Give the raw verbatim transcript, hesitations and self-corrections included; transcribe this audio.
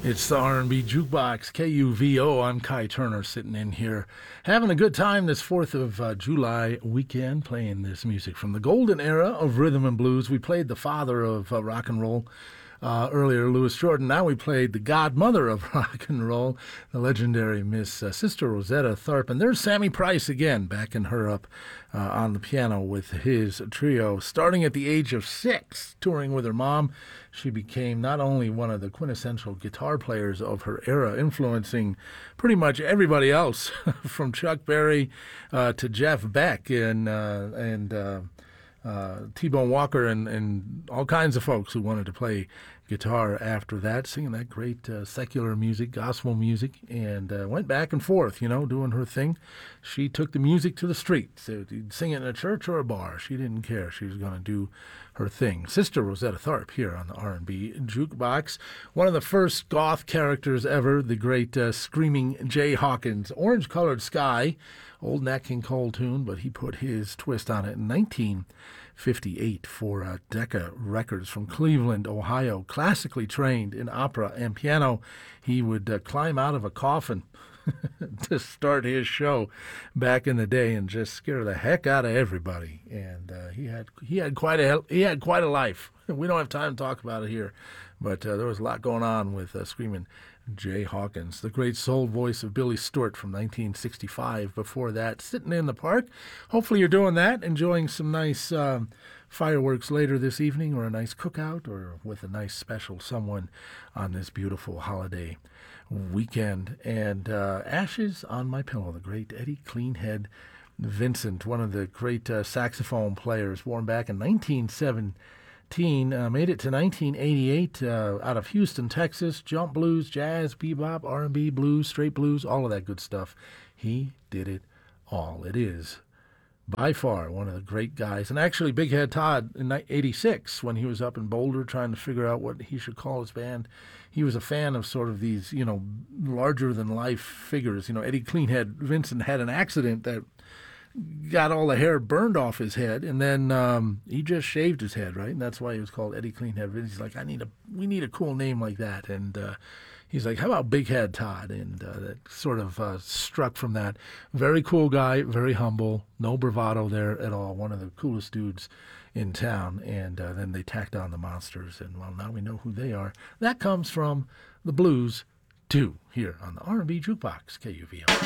It's the R and B Jukebox, K U V O. I'm Kai Turner sitting in here having a good time this fourth of uh, July weekend playing this music from the golden era of rhythm and blues. We played the father of uh, rock and roll uh, earlier, Louis Jordan. Now we played the godmother of rock and roll, the legendary Miss uh, Sister Rosetta Tharpe. And there's Sammy Price again, backing her up uh, on the piano with his trio. Starting at the age of six, touring with her mom, she became not only one of the quintessential guitar players of her era, influencing pretty much everybody else, from Chuck Berry uh, to Jeff Beck and uh, and uh, uh, T-Bone Walker and, and all kinds of folks who wanted to play guitar after that, singing that great uh, secular music, gospel music, and uh, went back and forth, you know, doing her thing. She took the music to the streets. So you'd sing it in a church or a bar. She didn't care. She was going to do her thing. Sister Rosetta Tharpe here on the R and B Jukebox. One of the first goth characters ever, the great uh, screaming Jay Hawkins. Orange Colored Sky, old Nat King Cole tune, but he put his twist on it in nineteen fifty-eight for uh, Decca Records from Cleveland, Ohio. Classically trained in opera and piano, he would uh, climb out of a coffin to start his show back in the day and just scare the heck out of everybody. And uh, he had he had quite a he had quite a life. We don't have time to talk about it here, but uh, there was a lot going on with uh, screaming Jay Hawkins, the great soul voice of Billy Stewart from nineteen sixty-five. Before that, Sitting in the Park. Hopefully you're doing that, enjoying some nice um, fireworks later this evening, or a nice cookout, or with a nice special someone on this beautiful holiday weekend. And uh, Ashes on My Pillow, the great Eddie Cleanhead Vincent, one of the great uh, saxophone players, born back in nineteen seventeen. Uh, made it to nineteen eighty-eight uh, out of Houston, Texas. Jump blues, jazz, bebop, R and B, blues, straight blues, all of that good stuff. He did it all. It is by far one of the great guys. And actually, Big Head Todd in eighty-six, when he was up in Boulder trying to figure out what he should call his band, he was a fan of sort of these, you know, larger-than-life figures. You know, Eddie Cleanhead Vincent had an accident that got all the hair burned off his head, and then um, he just shaved his head, right? And that's why he was called Eddie Cleanhead Vincent. He's like, I need a, we need a cool name like that. And uh, he's like, how about Big Head Todd? And uh, that sort of uh, struck from that. Very cool guy, very humble, no bravado there at all. One of the coolest dudes in town. And uh, then they tacked on the Monsters, and well, now we know who they are. That comes from the blues too, here on the R and B Jukebox, K U V O.